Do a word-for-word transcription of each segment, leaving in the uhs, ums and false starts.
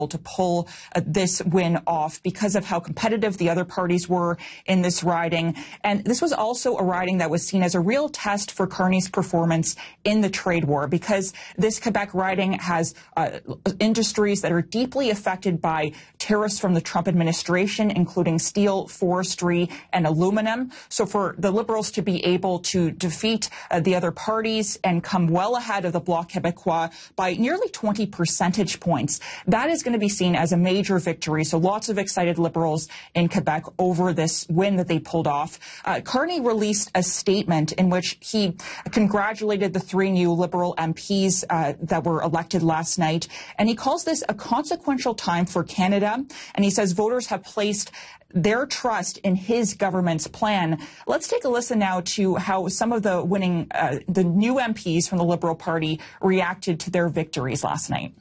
to pull uh, this win off because of how competitive the other parties were in this riding. And this was also a riding that was seen as a real test for Carney's performance in the trade war, because this Quebec riding has uh, industries that are deeply affected by tariffs from the Trump administration, including steel, forestry, and aluminum. So for the Liberals to be able to defeat uh, the other parties and come well ahead of the Bloc Québécois by nearly twenty percentage points, that is going to be seen as a major victory. So lots of excited Liberals in Quebec over this win that they pulled off. Uh, Carney released a statement in which he congratulated the three new Liberal M Ps uh, that were elected last night. And he calls this a consequential time for Canada. And he says voters have placed their trust in his government's plan. Let's take a listen now to how some of the winning, uh, the new M Ps from the Liberal Party reacted to their victories last night.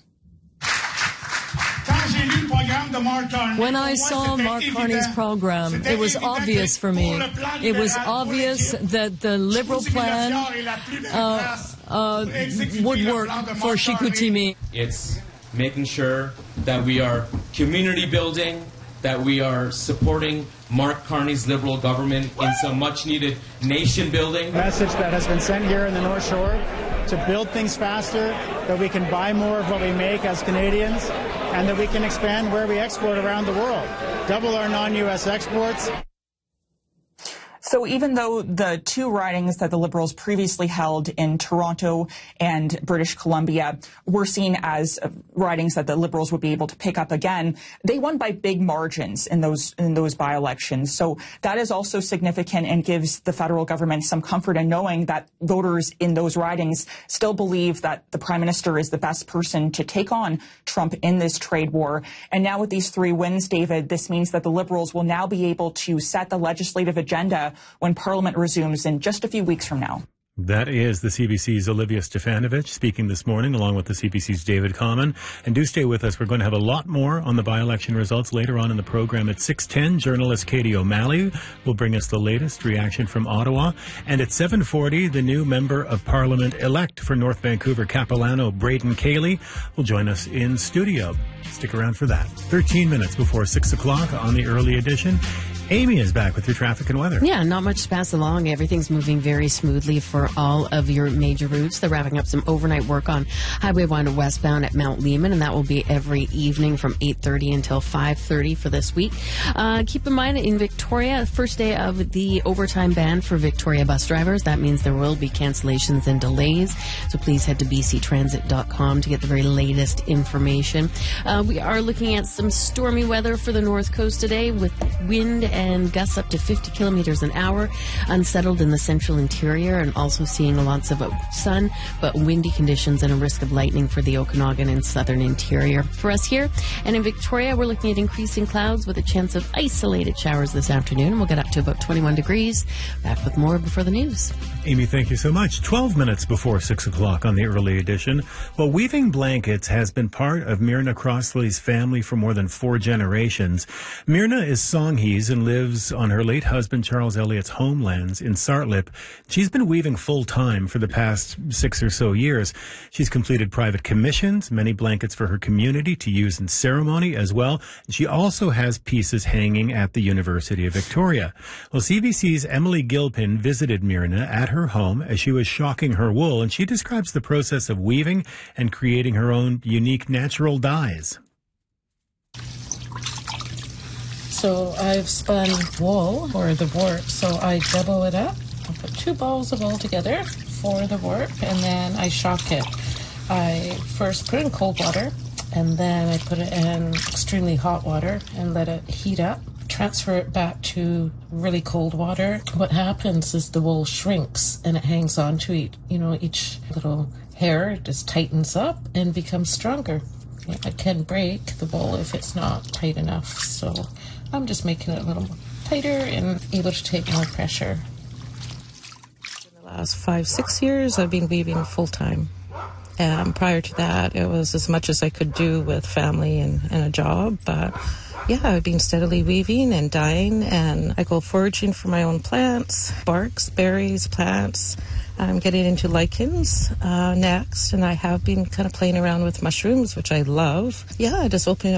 When I saw Mark Carney's program, it was obvious for me. It was obvious that the Liberal plan uh, uh, would work for Chicoutimi. It's making sure that we are community building, that we are supporting Mark Carney's Liberal government in some much-needed nation building. Message that has been sent here in the North Shore to build things faster, that we can buy more of what we make as Canadians, and that we can expand where we export around the world. Double our non-U S exports. So even though the two ridings that the Liberals previously held in Toronto and British Columbia were seen as ridings that the Liberals would be able to pick up again, they won by big margins in those in those by-elections. So that is also significant and gives the federal government some comfort in knowing that voters in those ridings still believe that the Prime Minister is the best person to take on Trump in this trade war. And now with these three wins, David, this means that the Liberals will now be able to set the legislative agenda when Parliament resumes in just a few weeks from now. That is the C B C's Olivia Stefanovich speaking this morning, along with the C B C's David Common. And do stay with us. We're going to have a lot more on the by-election results later on in the program. At six ten, journalist Katie O'Malley will bring us the latest reaction from Ottawa. And at seven forty, the new Member of Parliament-elect for North Vancouver Capilano, Braden Cayley, will join us in studio. Stick around for that. thirteen minutes before six o'clock on the early edition. Amy is back with your traffic and weather. Yeah, not much to pass along. Everything's moving very smoothly for all of your major routes. They're wrapping up some overnight work on Highway one westbound at Mount Lehman, and that will be every evening from eight thirty until five thirty for this week. Uh, keep in mind, in Victoria, first day of the overtime ban for Victoria bus drivers. That means there will be cancellations and delays, so please head to b c transit dot com to get the very latest information. Uh, we are looking at some stormy weather for the North Coast today, with wind and and gusts up to fifty kilometers an hour, unsettled in the central interior, and also seeing lots of sun, but windy conditions and a risk of lightning for the Okanagan and southern interior. For us here and in Victoria, we're looking at increasing clouds with a chance of isolated showers this afternoon. We'll get up to about twenty-one degrees. Back with more before the news. Amy, thank you so much. twelve minutes before six o'clock on the early edition. Well, weaving blankets has been part of Myrna Crossley's family for more than four generations. Myrna is Songhees and lives on her late husband Charles Elliott's homelands in Sartlip. She's been weaving full-time for the past six or so years. She's completed private commissions, many blankets for her community to use in ceremony as well. She also has pieces hanging at the University of Victoria. Well, C B C's Emily Gilpin visited Myrna at her home as she was shocking her wool, and she describes the process of weaving and creating her own unique natural dyes. So I've spun wool, or the warp, so I double it up. I'll put two balls of wool together for the warp, and then I shock it. I first put it in cold water, and then I put it in extremely hot water and let it heat up. Transfer it back to really cold water. What happens is the wool shrinks and it hangs on to each, you know, each little hair just tightens up and becomes stronger. It can break the wool if it's not tight enough. So I'm just making it a little tighter and able to take more pressure. In the last five, six years, I've been weaving full time. Um, prior to that, it was as much as I could do with family and, and a job, but yeah, I've been steadily weaving and dyeing, and I go foraging for my own plants, barks, berries, plants. I'm getting into lichens uh, next, and I have been kind of playing around with mushrooms, which I love. Yeah, just opening up